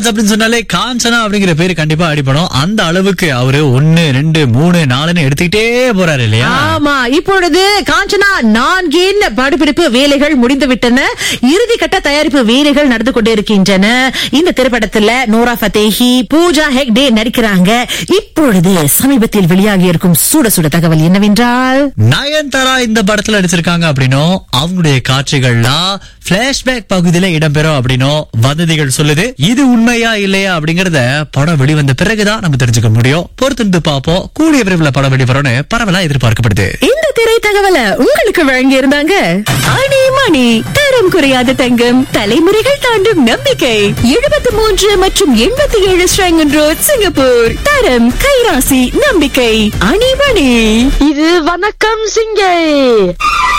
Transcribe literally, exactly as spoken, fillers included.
ராஜ் அப்படின்னு சொன்னாலே காஞ்சனா அப்படிங்கிற பேரு கண்டிப்பா அடிப்படும். அந்த அளவுக்கு அவரு ஒன்னு ரெண்டு மூணு நாலுன்னு எடுத்துக்கிட்டே போறாரு இல்லையா? ஆமா, இப்பொழுது காஞ்சனா நான்கின் படப்பிடிப்பு வேலைகள் முடிந்து விட்டன. இறுதி கட்ட தயாரிப்பு வேலைகள் நடந்து கொண்டே இருக்கின்றன. இந்த திரைப்படத்துல நோரா ஃபதேஹி, பூஜா ஹெக்டே நடிக்கிறாங்க. இப்பொழுது சமீபத்தில் வெளியாகி இருக்கும் சுட சுட தகவல் என்னவென்றால், நயன்தாரா இந்த படத்துல நடிச்சிருக்காங்க அப்படின்னும் அவங்களுடைய காட்சிகள்லாம் பிளாஷ்பேக் பகுதியில இடம்பெறும் அப்படின்னும் வதந்திகள் சொல்லுது. இது உண்மையா இல்லையா அப்படிங்கறத படம் வெளிவந்த பிறகுதான் நம்ம தெரிஞ்சுக்க முடியும். பொறுத்திருந்து பார்ப்போம். கூடிய விரைவில் படம் வெளிவரும்னு பரவலா எதிர்பார்க்கப்படுது. இந்த திரை தகவலை உங்களுக்கு வழங்கி இருந்தாங்க அணி மணி, தரம் குறையாத தங்கம், தலைமுறைகள் தாண்டும் நம்பிக்கை. எழுபத்தி மூன்று மற்றும் எண்பத்தி ஏழு ஸ்ரங்கன் ரோட், சிங்கப்பூர். தரம், கைராசி, நம்பிக்கை. அணி மணி. இது வணக்கம் சிங்கை.